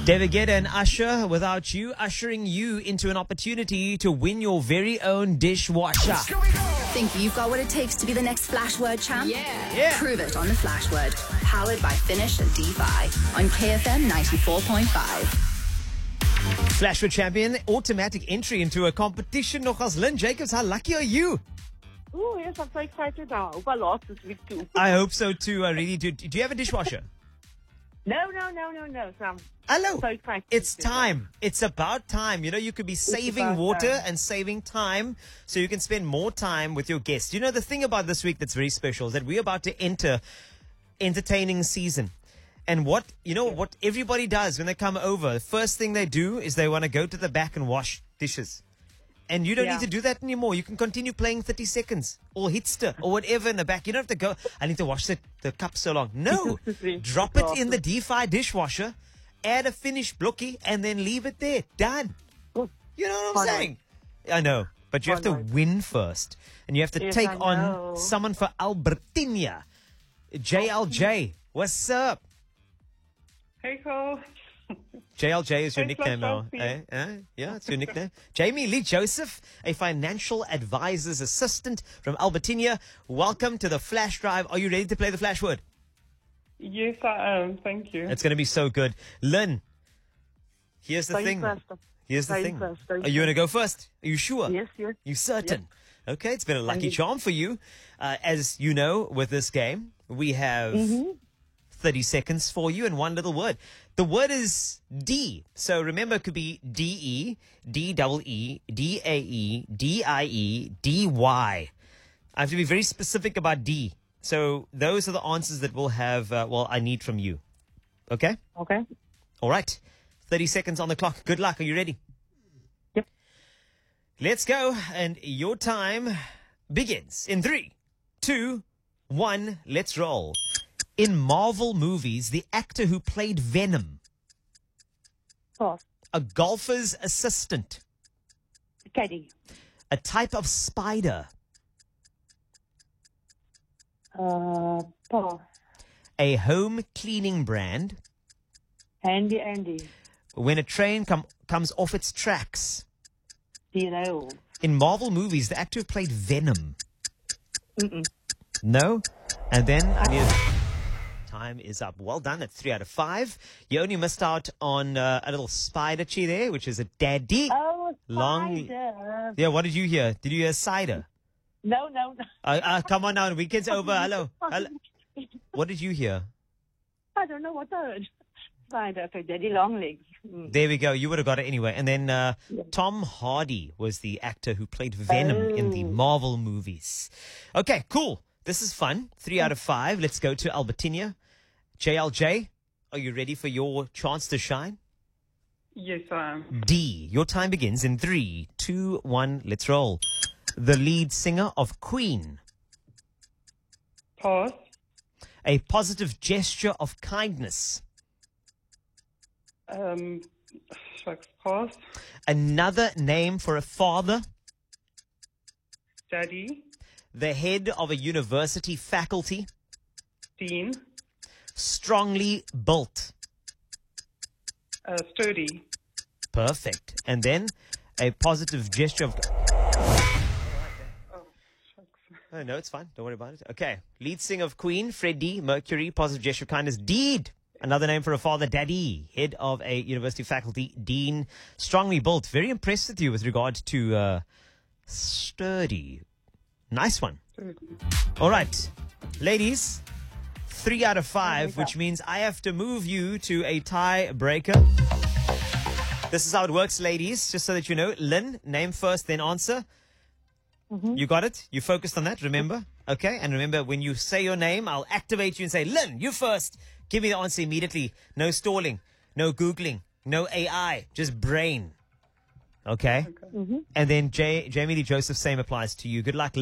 David Guetta and Usher, Without You, ushering you into an opportunity to win your very own dishwasher. Think you've got what it takes to be the next Flashword champ? Yeah. Prove it on the Flashword. Powered by Finish and DeFi on KFM 94.5. Flashword champion, automatic entry into a competition. Nogals Lynn Jacobs, how lucky are you? Oh, yes, I'm so excited now. I hope I lost this week too. I hope so too. I really do. Do you have a dishwasher? No. So I'm Hello. so excited. It's time. It's about time. You know, you could be saving about water time. and saving time so you can spend more time with your guests. You know, the thing about this week that's very special is that we're about to enter entertaining season. And what everybody does when they come over, the first thing they do is they want to go to the back and wash dishes. And you don't need to do that anymore. You can continue playing 30 seconds or Hitster or whatever in the back. You don't have to go, I need to wash the cup so long. No. Drop it in the DeFi dishwasher, add a Finish blokkie, and then leave it there. Done. You know what I'm saying? I know. But you have to win first. And you have to take on someone for Albertina. JLJ, what's up? Hey, Cole. JLJ is your Thanks, nickname now. Sophie. Yeah, it's your nickname. Jamie Lee Joseph, a financial advisor's assistant from Albertina. Welcome to the Flash Drive. Are you ready to play the Flash Word? Yes, I am. Thank you. It's going to be so good. Lynn, here's the thing. Here's the thing. Are you going to go first? Are you sure? Yes. You certain? Okay, it's been a lucky charm for you. As you know, with this game, we have 30 seconds for you and one little word. The word is D. So remember, it could be D-E, D-E-E, D-A-E, D-I-E, D-Y. I have to be very specific about D. So those are the answers that we'll have, I need from you. Okay? Okay. All right. 30 seconds on the clock. Good luck. Are you ready? Yep. Let's go. And your time begins in 3, 2, 1. Let's roll. In Marvel movies, the actor who played Venom, Pass. a golfer's assistant, Caddy. a type of spider, Pass. a home cleaning brand, Andy. when a train comes off its tracks. Derail. In Marvel movies, the actor who played Venom. No? And then time is up. Well done. That's 3 out of 5. You only missed out on a little spider chi there, which is a daddy. Oh, Long. spider. Yeah, what did you hear? Did you hear cider? No. Come on now. Weekend's over. Hello. What did you hear? I don't know what I heard. Spider. Okay, daddy long legs. There we go. You would have got it anyway. And then Tom Hardy was the actor who played Venom in the Marvel movies. Okay, cool. This is fun. 3 out of 5. Let's go to Albertina. JLJ, are you ready for your chance to shine? Yes, I am. D. Your time begins in 3, 2, 1. Let's roll. The lead singer of Queen. Pass. A positive gesture of kindness. Pass. Another name for a father. Daddy. The head of a university faculty. Dean. Strongly built. Sturdy. Perfect. And then a positive gesture of... Oh, no, it's fine. Don't worry about it. Okay. Lead singer of Queen, Freddie Mercury, positive gesture of kindness. Deed. Another name for a father, Daddy. Head of a university faculty, Dean. Strongly built. Very impressed with you with regard to sturdy. Nice one. All right. Ladies, 3 out of 5, which means I have to move you to a tiebreaker. This is how it works, ladies, just so that you know. Lynn, name first, then answer. You got it? You focused on that, remember? Okay, and remember, when you say your name, I'll activate you and say, Lynn, you first. Give me the answer immediately. No stalling, no Googling, no AI, just brain. Okay? And then Jamie Lee Joseph, same applies to you. Good luck.